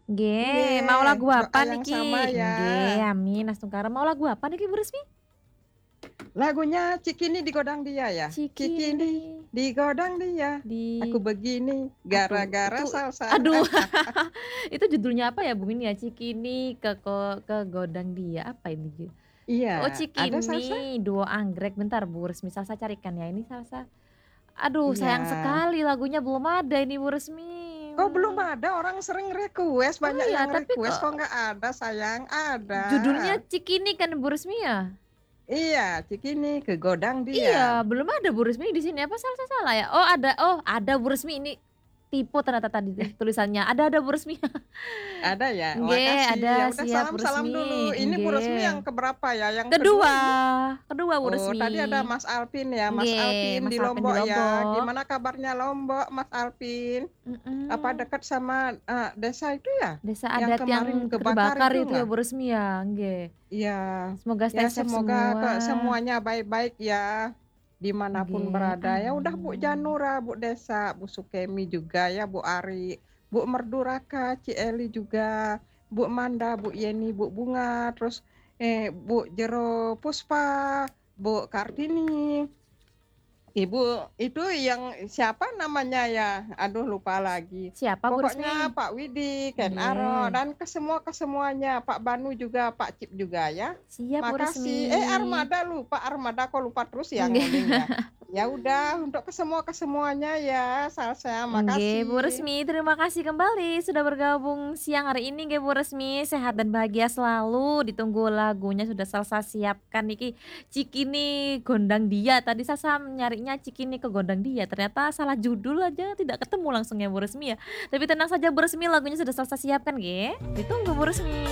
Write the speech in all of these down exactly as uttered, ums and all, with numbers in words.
Nggih, mau Nggih, lagu doa apa yang niki? sama ya. Nggih, amin astunggara. Mau lagu apa niki Bu Resmi? Lagunya Cikini Digodang Dia ya? Cikini Cikini digodang dia, aku di begini aduh itu gara-gara salsa. aduh itu judulnya apa ya Bung ini ya? Cikini ke ko kegodang dia, apa ini ju oh Iya, ada salsa? Cikini, Duo Anggrek. Bentar Bu Resmi, Salsa carikan ya, ini salsa aduh sayang Iya. sekali lagunya belum ada ini Bu Resmi, Kok belum mmm. ada? Orang sering request, Oh banyak iya, yang tapi request. Kok kok nggak ada sayang? judulnya Ada. Cikini kan Bu Resmi ya? Iya, Cikini kegodang dia. Iya, belum ada Bu Resmi di sini, apa salsa salah ya? Oh ada oh ada Bu Resmi ini, typo ternyata tadi tuh tulisannya, ada ada Bu Resmi. Ada ya? Nggih, Makasih. Ya ada, udah siap Bu salam-salam dulu. Resmi, Ini Bu Resmi yang nggih. ke berapa ya? Yang kedua Kedua ini? kedua Bu Oh, tadi ada Resmi. Mas Alpin ya, Mas Nggih, Alpin Mas di Alpin di Lombok ya. Lombok. Gimana kabarnya Lombok, Mas Alpin? Apa Mhm. dekat sama, eee, desa itu ya? Desa Yang adat kemarin yang kebakar terbakar itu itu ya nggak? Bu Resmi ya? Nggih. Iya. Semoga Ya stay safe semoga ke semua. semuanya baik-baik ya, di manapun Nggih, berada. Ya udah Bu amin. Janura, Bu Desa, Bu Sukemi juga ya, Bu Ari, Bu Merduraka, Ci Eli juga, Bu Manda, Bu Yeni, Bu Bunga, terus, eh, Bu Jero Puspa, Bu Kartini. Ibu itu yang siapa namanya ya? Aduh lupa lagi. Siapa Bu Pokoknya Resmi? Pak Widi, Ken Aro, Nggih. dan ke semua-kesemuanya, Pak Banu juga, Pak Cip juga ya. Siap Bu Makasih. Eh Resmi. Armada lupa, Armada kok lupa terus ya Nggih. nguling ya. Ya udah untuk ke semua-kesemuanya ya, Salsa, Nggih Bu makasih. Resmi, terima kasih kembali sudah bergabung siang hari ini nggih Bu Resmi, sehat dan bahagia selalu, ditunggu lagunya sudah Salsa siapkan niki, Cikini Gondang Dia, tadi Salsa nyarinya Cikini Kegondang Dia, ternyata salah judul aja tidak ketemu langsung ya Bu Resmi ya. Tapi tenang saja Bu Resmi, lagunya sudah Salsa siapkan nggih, ditunggu Bu Resmi.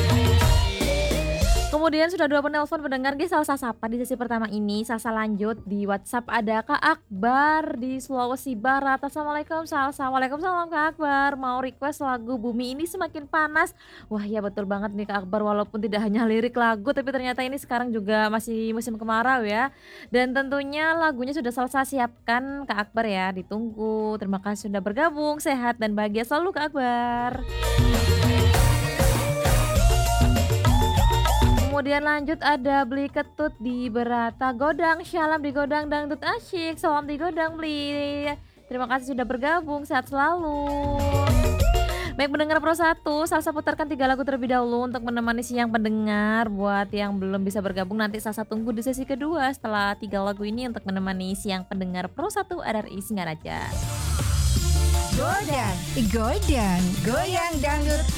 Kemudian sudah dua penelpon pendengar nggih Salsa sapa di sesi pertama ini, Salsa lanjut di WhatsApp ada Kak Akbar di Sulawesi Barat. Assalamualaikum Salsa, waalaikumsalam Kak Akbar, mau request lagu Bumi Ini Semakin Panas. Wah iya betul banget nih Kak Akbar, walaupun tidak hanya lirik lagu, tapi ternyata ini sekarang juga masih musim kemarau ya. Dan tentunya lagunya sudah Salsa siapkan Kak Akbar ya, ditunggu. Terima kasih sudah bergabung, sehat dan bahagia selalu Kak Akbar. Kemudian lanjut ada Beli Ketut di Berata Godang, Syalam di Godang Dangdut Asyik, salam di Godang Bli. Terima kasih sudah bergabung, sehat selalu. Baik pendengar Pro satu, Salsa putarkan tiga lagu terlebih dahulu untuk menemani siang pendengar. Buat yang belum bisa bergabung nanti Salsa tunggu di sesi kedua setelah tiga lagu ini untuk menemani siang pendengar Pro satu R R I Singaraja. Godang, Godang, goyang dangdut